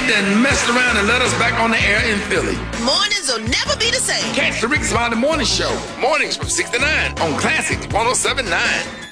then messed around and let us back on the air in Philly. Mornings will never be the same. Catch the Rick Smiley Morning Show, mornings from 6 to 9 on Classic 107.9.